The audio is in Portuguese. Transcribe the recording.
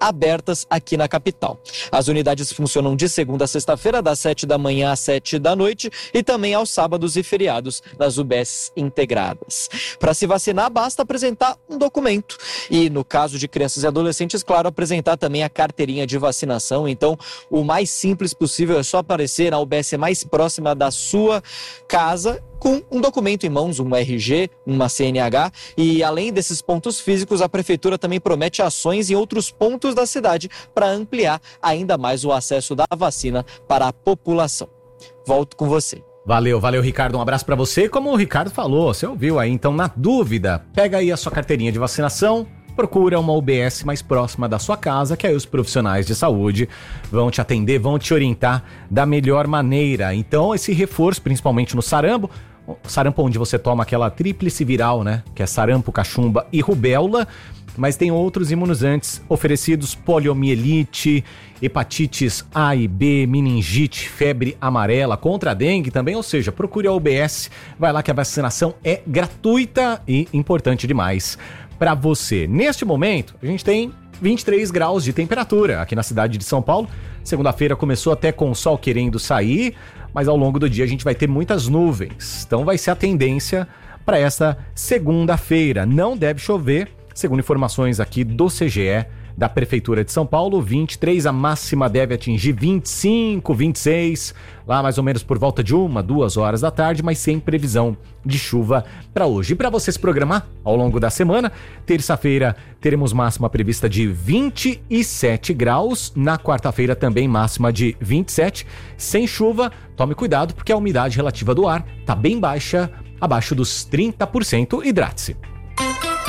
abertas aqui na capital. As unidades funcionam de segunda a sexta-feira, das 7 da manhã às 7 da noite e também aos sábados e feriados nas UBS integradas. Para se vacinar, basta apresentar um documento e, no caso de crianças e adolescentes, claro, apresentar também a carteirinha de vacinação. Então, o mais simples possível é só aparecer na UBS mais próxima da sua casa com um documento em mãos, um RG, uma CNH, e além desses pontos físicos, a Prefeitura também promete ações em outros pontos da cidade para ampliar ainda mais o acesso da vacina para a população. Volto com você. Valeu, Ricardo. Um abraço pra você. Como o Ricardo falou, você ouviu aí, então na dúvida, pega aí a sua carteirinha de vacinação, procura uma UBS mais próxima da sua casa, que aí os profissionais de saúde vão te atender, vão te orientar da melhor maneira. Então esse reforço, principalmente no sarampo onde você toma aquela tríplice viral, né? Que é sarampo, cachumba e rubéola, mas tem outros imunizantes oferecidos: poliomielite, hepatites A e B, meningite, febre amarela, contra a dengue também, ou seja, procure a UBS, vai lá que a vacinação é gratuita e importante demais para você. Neste momento, a gente tem 23 graus de temperatura aqui na cidade de São Paulo. Segunda-feira começou até com o sol querendo sair, mas ao longo do dia a gente vai ter muitas nuvens. Então vai ser a tendência para esta segunda-feira. Não deve chover, segundo informações aqui do CGE da Prefeitura de São Paulo. 23, a máxima deve atingir 25, 26, lá mais ou menos por volta de 1-2 horas da tarde, mas sem previsão de chuva para hoje. E para você se programar ao longo da semana, terça-feira teremos máxima prevista de 27 graus, na quarta-feira também máxima de 27, sem chuva. Tome cuidado porque a umidade relativa do ar está bem baixa, abaixo dos 30%. Hidrate-se.